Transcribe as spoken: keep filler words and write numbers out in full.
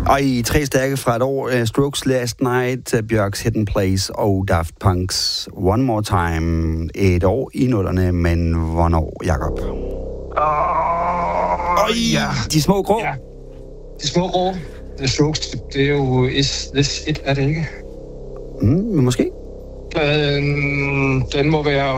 Og i tre stærke fra et år, uh, Strokes Last Night, uh, Bjørks Hidden Place og Daft Punk's One More Time. Et år i nullerne, men hvornår, Jakob? Åh, Øj, ja. De små grå? Ja. De små grå. The Strokes, det er jo Is This It, er det ikke? Mm, måske. Øh, den må være